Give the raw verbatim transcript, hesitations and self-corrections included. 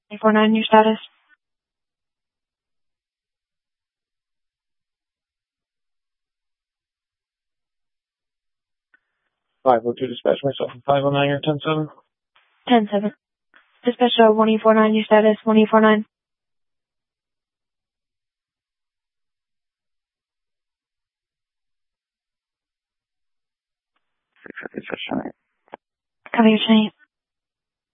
one four nine, your status. five oh two dispatch myself from five oh nine or ten seven. ten seven. Dispatch uh, one eight four nine, your status. one eight four nine. six fifty-six. Cover your chain.